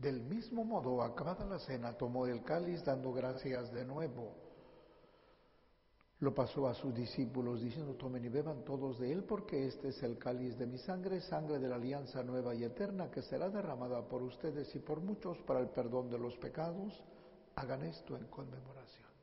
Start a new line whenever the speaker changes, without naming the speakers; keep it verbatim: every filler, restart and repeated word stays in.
Del mismo modo, acabada la cena, tomó el cáliz dando gracias de nuevo. Lo pasó a sus discípulos diciendo: tomen y beban todos de él, porque este es el cáliz de mi sangre, sangre de la alianza nueva y eterna, que será derramada por ustedes y por muchos para el perdón de los pecados. Hagan esto en conmemoración.